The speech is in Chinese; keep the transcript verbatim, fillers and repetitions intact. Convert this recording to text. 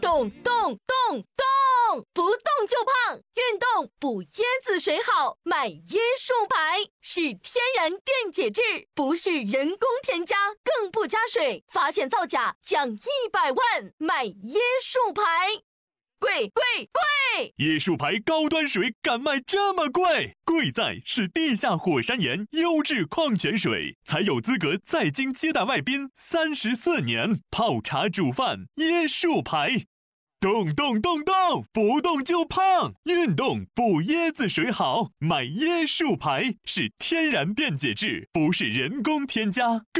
动动动动，不动就胖，运动补椰子水好，买椰树牌是天然电解质，不是人工添加，更不加水，发现造假奖一百万，买椰树牌。贵贵贵！ 椰树牌高端水敢卖这么贵？贵在是地下火山岩优质矿泉水，才有资格在京接待外宾三十四年，泡茶煮饭椰树牌。动动动动，不动就胖，运动补椰子水好，买椰树牌是天然电解质，不是人工添加。